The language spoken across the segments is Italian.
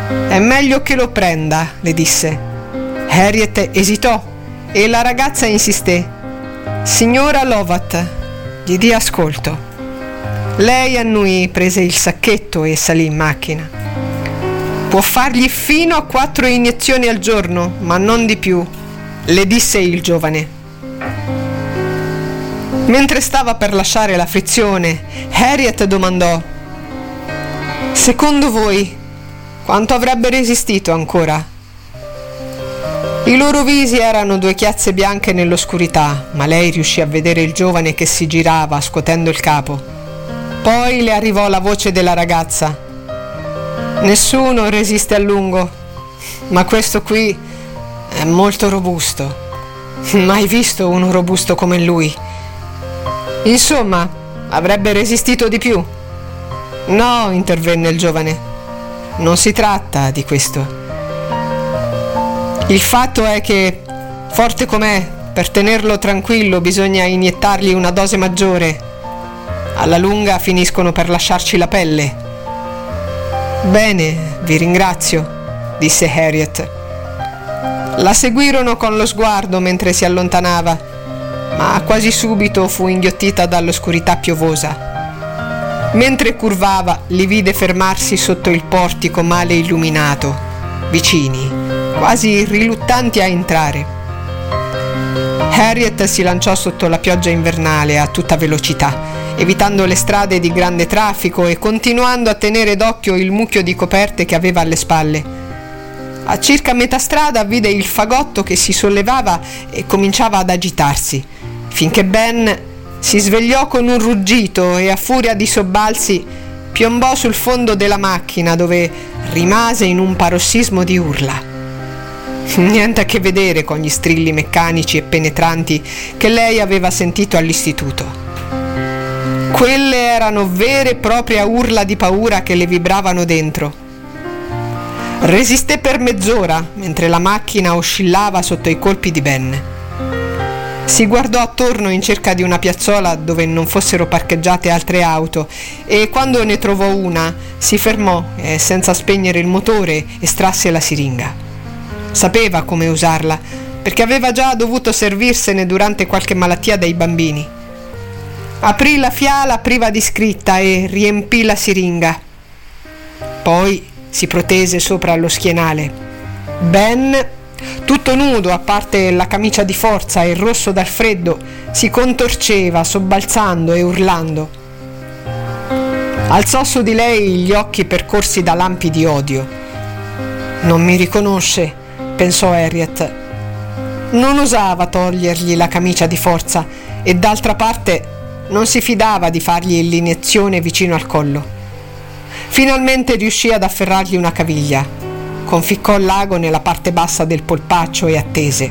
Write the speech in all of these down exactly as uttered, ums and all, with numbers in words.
È meglio che lo prenda, le disse. Harriet esitò e la ragazza insisté. Signora Lovat, gli dia ascolto. Lei annui, prese il sacchetto e salì in macchina. Può fargli fino a quattro iniezioni al giorno, ma non di più, le disse il giovane. Mentre stava per lasciare la frizione, Harriet domandò: secondo voi quanto avrebbe resistito ancora? I loro visi erano due chiazze bianche nell'oscurità, ma lei riuscì a vedere il giovane che si girava, scuotendo il capo. Poi le arrivò la voce della ragazza. Nessuno resiste a lungo, ma questo qui è molto robusto. Mai visto uno robusto come lui. Insomma, avrebbe resistito di più. No, intervenne il giovane. Non si tratta di questo. Il fatto è che, forte com'è, per tenerlo tranquillo bisogna iniettargli una dose maggiore. Alla lunga finiscono per lasciarci la pelle. Bene, vi ringrazio, disse Harriet. La seguirono con lo sguardo mentre si allontanava, ma quasi subito fu inghiottita dall'oscurità piovosa. Mentre curvava, li vide fermarsi sotto il portico male illuminato, vicini, quasi riluttanti a entrare. Harriet si lanciò sotto la pioggia invernale a tutta velocità, evitando le strade di grande traffico e continuando a tenere d'occhio il mucchio di coperte che aveva alle spalle. A circa metà strada vide il fagotto che si sollevava e cominciava ad agitarsi, finché Ben si svegliò con un ruggito e a furia di sobbalzi piombò sul fondo della macchina, dove rimase in un parossismo di urla. Niente a che vedere con gli strilli meccanici e penetranti che lei aveva sentito all'istituto. Quelle erano vere e proprie urla di paura che le vibravano dentro. Resisté per mezz'ora mentre la macchina oscillava sotto i colpi di Ben. Si guardò attorno in cerca di una piazzola dove non fossero parcheggiate altre auto e quando ne trovò una si fermò e senza spegnere il motore estrasse la siringa. Sapeva come usarla, perché aveva già dovuto servirsene durante qualche malattia dei bambini. Aprì la fiala priva di scritta e riempì la siringa. Poi si protese sopra lo schienale. Ben, tutto nudo a parte la camicia di forza e rosso dal freddo, si contorceva sobbalzando e urlando. Alzò su di lei gli occhi percorsi da lampi di odio. Non mi riconosce, pensò Harriet. Non osava togliergli la camicia di forza e d'altra parte non si fidava di fargli l'iniezione vicino al collo. Finalmente riuscì ad afferrargli una caviglia, conficcò l'ago nella parte bassa del polpaccio e attese.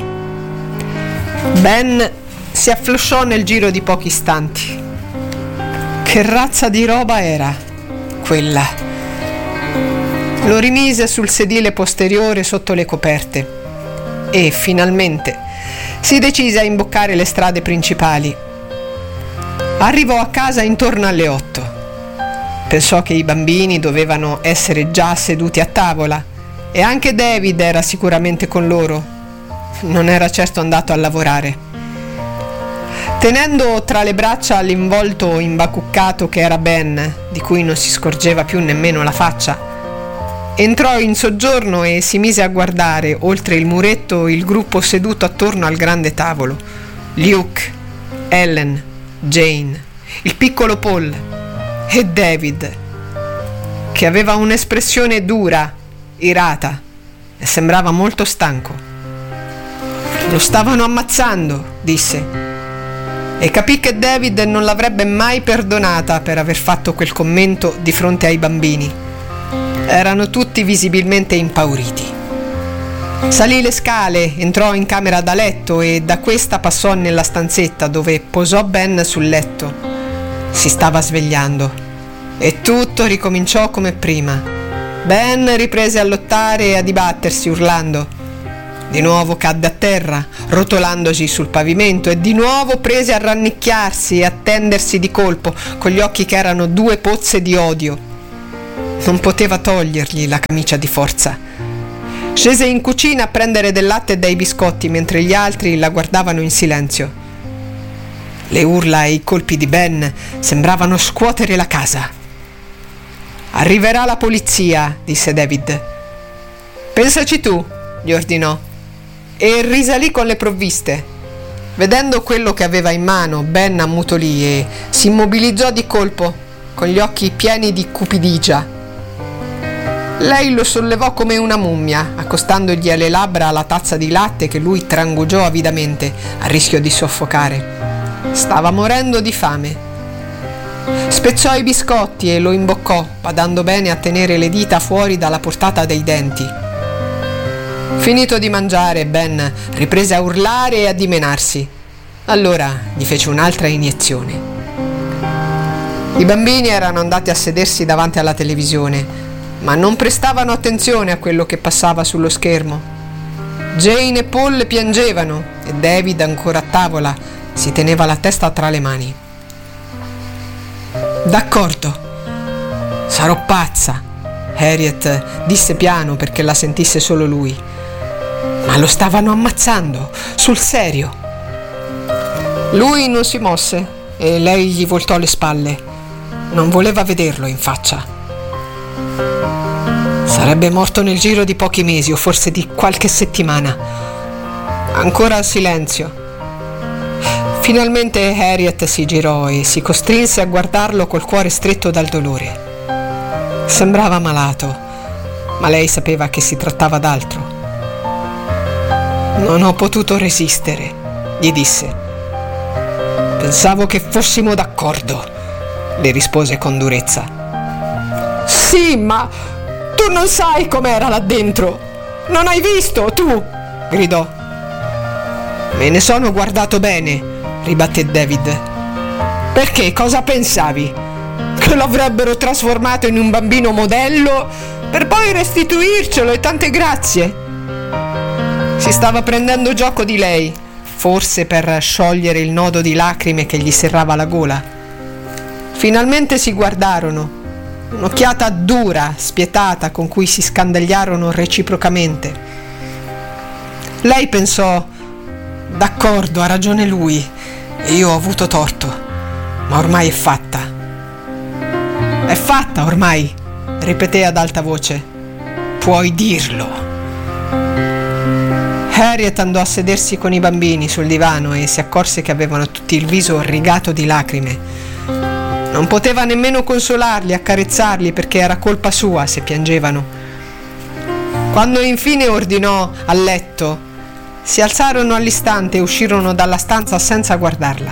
Ben si afflosciò nel giro di pochi istanti. Che razza di roba era quella? Lo rimise sul sedile posteriore sotto le coperte e finalmente si decise a imboccare le strade principali. Arrivò a casa intorno alle otto. Pensò che i bambini dovevano essere già seduti a tavola e anche David era sicuramente con loro. Non era certo andato a lavorare. Tenendo tra le braccia l'involto imbacuccato che era Ben, di cui non si scorgeva più nemmeno la faccia, entrò in soggiorno e si mise a guardare oltre il muretto il gruppo seduto attorno al grande tavolo. Luke, Ellen, Jane, il piccolo Paul e David, che aveva un'espressione dura, irata e sembrava molto stanco. Lo stavano ammazzando, disse, e capì che David non l'avrebbe mai perdonata per aver fatto quel commento di fronte ai bambini. Erano tutti visibilmente impauriti. Salì le scale, entrò in camera da letto e da questa passò nella stanzetta dove posò Ben sul letto. Si stava svegliando e tutto ricominciò come prima. Ben riprese a lottare e a dibattersi urlando. Di nuovo cadde a terra, rotolandosi sul pavimento, e di nuovo prese a rannicchiarsi e a tendersi di colpo, con gli occhi che erano due pozze di odio. Non poteva togliergli la camicia di forza. Scese in cucina a prendere del latte e dei biscotti mentre gli altri la guardavano in silenzio. Le urla e i colpi di Ben sembravano scuotere la casa. «Arriverà la polizia», disse David. «Pensaci tu», gli ordinò, e risalì con le provviste. Vedendo quello che aveva in mano, Ben ammutolì e si immobilizzò di colpo, con gli occhi pieni di cupidigia. Lei lo sollevò come una mummia, accostandogli alle labbra la tazza di latte che lui trangugiò avidamente, a rischio di soffocare. Stava morendo di fame. Spezzò i biscotti e lo imboccò, badando bene a tenere le dita fuori dalla portata dei denti. Finito di mangiare, Ben riprese a urlare e a dimenarsi. Allora gli fece un'altra iniezione. I bambini erano andati a sedersi davanti alla televisione, ma non prestavano attenzione a quello che passava sullo schermo. Jane e Paul piangevano e David, ancora a tavola, si teneva la testa tra le mani. «D'accordo, sarò pazza», Harriet disse piano perché la sentisse solo lui. «Ma lo stavano ammazzando, sul serio». Lui non si mosse e lei gli voltò le spalle. Non voleva vederlo in faccia. Sarebbe morto nel giro di pochi mesi o forse di qualche settimana. Ancora silenzio. Finalmente Harriet si girò e si costrinse a guardarlo col cuore stretto dal dolore. Sembrava malato, ma lei sapeva che si trattava d'altro. «Non ho potuto resistere», gli disse. «Pensavo che fossimo d'accordo», le rispose con durezza. «Sì, ma tu non sai com'era là dentro! Non hai visto, tu!» gridò. «Me ne sono guardato bene», ribatté David. «Perché? Cosa pensavi? Che lo avrebbero trasformato in un bambino modello per poi restituircelo e tante grazie?» Si stava prendendo gioco di lei, forse per sciogliere il nodo di lacrime che gli serrava la gola. Finalmente si guardarono, un'occhiata dura, spietata, con cui si scandagliarono reciprocamente. Lei pensò: «D'accordo, ha ragione lui, e io ho avuto torto, ma ormai è fatta». «È fatta ormai», ripeté ad alta voce. «Puoi dirlo». Harriet andò a sedersi con i bambini sul divano e si accorse che avevano tutti il viso rigato di lacrime. Non poteva nemmeno consolarli, accarezzarli, perché era colpa sua se piangevano. Quando infine ordinò al letto, si alzarono all'istante e uscirono dalla stanza senza guardarla.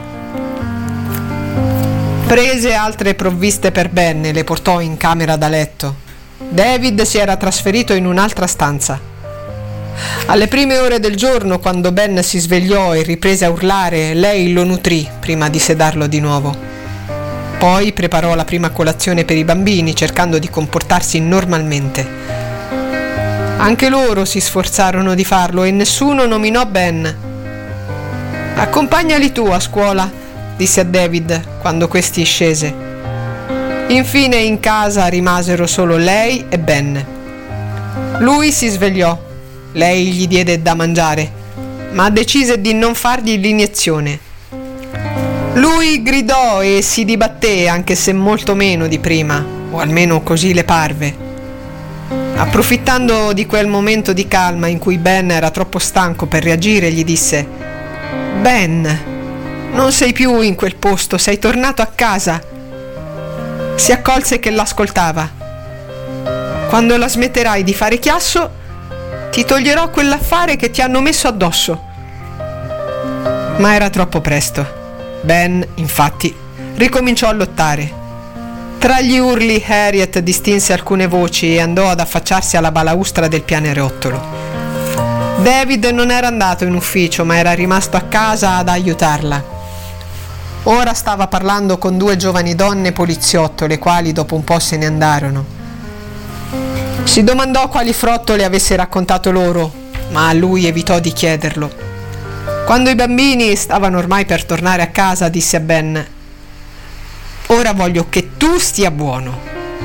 Prese altre provviste per Ben e le portò in camera da letto. David si era trasferito in un'altra stanza. Alle prime ore del giorno, quando Ben si svegliò e riprese a urlare, lei lo nutrì prima di sedarlo di nuovo. Poi preparò la prima colazione per i bambini, cercando di comportarsi normalmente. Anche loro si sforzarono di farlo e nessuno nominò Ben. «Accompagnali tu a scuola», disse a David quando questi scese. Infine in casa rimasero solo lei e Ben. Lui si svegliò. Lei gli diede da mangiare, ma decise di non fargli l'iniezione. Lui gridò e si dibatté, anche se molto meno di prima, o almeno così le parve. Approfittando di quel momento di calma in cui Ben era troppo stanco per reagire, gli disse: «Ben, non sei più in quel posto, sei tornato a casa». Si accolse che l'ascoltava. «Quando la smetterai di fare chiasso, ti toglierò quell'affare che ti hanno messo addosso». Ma era troppo presto. Ben, infatti, ricominciò a lottare. Tra gli urli Harriet distinse alcune voci e andò ad affacciarsi alla balaustra del pianerottolo. David non era andato in ufficio, ma era rimasto a casa ad aiutarla. Ora stava parlando con due giovani donne poliziotto, le quali dopo un po' se ne andarono. Si domandò quali frottole avesse raccontato loro, ma lui evitò di chiederlo. Quando i bambini stavano ormai per tornare a casa, disse a Ben: «Ora voglio che tu stia buono».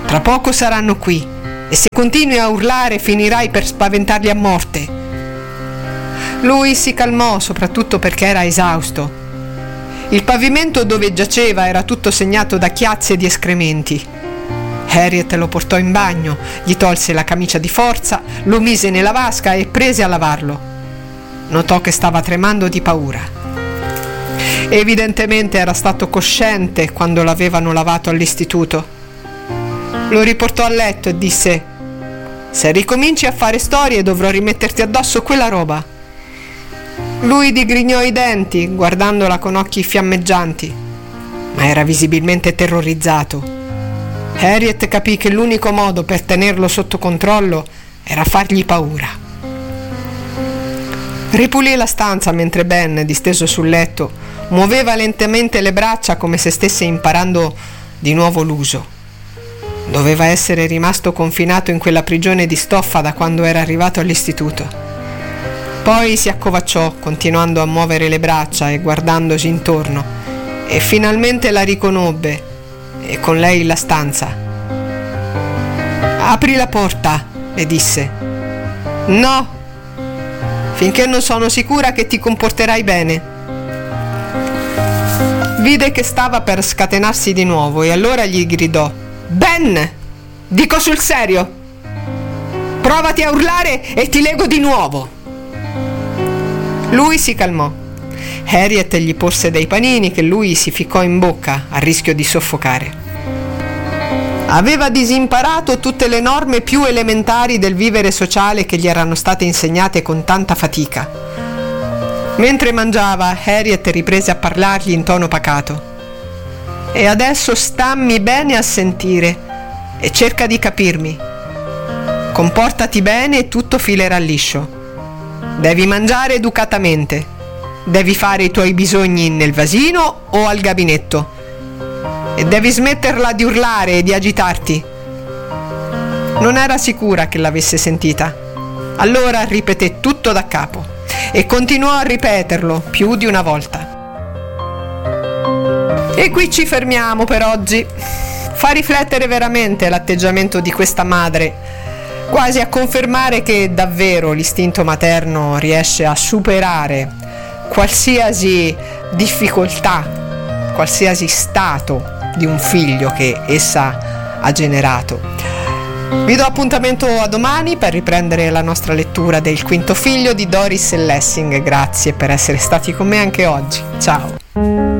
Tra poco saranno qui e se continui a urlare finirai per spaventarli a morte. Lui si calmò, soprattutto perché era esausto. Il pavimento dove giaceva era tutto segnato da chiazze di escrementi. Harriet lo portò in bagno, gli tolse la camicia di forza, lo mise nella vasca e prese a lavarlo. Notò che stava tremando di paura. Evidentemente era stato cosciente quando l'avevano lavato all'istituto. Lo riportò a letto e disse: «Se ricominci a fare storie dovrò rimetterti addosso quella roba». Lui digrignò i denti, guardandola con occhi fiammeggianti, ma era visibilmente terrorizzato. Harriet capì che l'unico modo per tenerlo sotto controllo era fargli paura. Ripulì la stanza mentre Ben, disteso sul letto, muoveva lentamente le braccia come se stesse imparando di nuovo l'uso. Doveva essere rimasto confinato in quella prigione di stoffa da quando era arrivato all'istituto. Poi si accovacciò, continuando a muovere le braccia e guardandosi intorno, e finalmente la riconobbe, e con lei la stanza. «Apri la porta», le disse. «No, finché non sono sicura che ti comporterai bene». Vide che stava per scatenarsi di nuovo e allora gli gridò: «Ben, dico sul serio, provati a urlare e ti lego di nuovo». Lui si calmò. Harriet gli porse dei panini che lui si ficcò in bocca a rischio di soffocare. Aveva disimparato tutte le norme più elementari del vivere sociale che gli erano state insegnate con tanta fatica. Mentre mangiava, Harriet riprese a parlargli in tono pacato. «E adesso stammi bene a sentire e cerca di capirmi. Comportati bene e tutto filerà liscio. Devi mangiare educatamente. Devi fare i tuoi bisogni nel vasino o al gabinetto. E devi smetterla di urlare e di agitarti». Non era sicura che l'avesse sentita. Allora ripeté tutto da capo e continuò a ripeterlo più di una volta. E qui ci fermiamo per oggi. Fa riflettere veramente l'atteggiamento di questa madre, quasi a confermare che davvero l'istinto materno riesce a superare qualsiasi difficoltà, qualsiasi stato di un figlio che essa ha generato. Vi do appuntamento a domani per riprendere la nostra lettura del Quinto figlio di Doris Lessing. Grazie per essere stati con me anche oggi. Ciao.